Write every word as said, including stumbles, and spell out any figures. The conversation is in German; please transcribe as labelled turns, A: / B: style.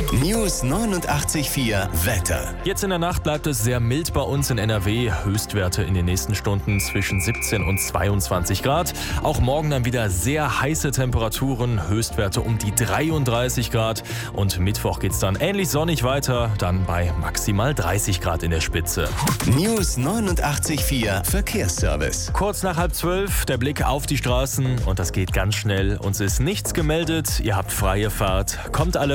A: News neunundachtzig Komma vier Wetter.
B: Jetzt in der Nacht bleibt es sehr mild bei uns in N R W. Höchstwerte in den nächsten Stunden zwischen siebzehn und zweiundzwanzig Grad. Auch morgen dann wieder sehr heiße Temperaturen. Höchstwerte um die dreiunddreißig Grad. Und Mittwoch geht's dann ähnlich sonnig weiter. Dann bei maximal dreißig Grad in der Spitze.
A: News neunundachtzig Komma vier Verkehrsservice.
B: Kurz nach halb zwölf der Blick auf die Straßen. Und das geht ganz schnell. Uns ist nichts gemeldet. Ihr habt freie Fahrt. Kommt alle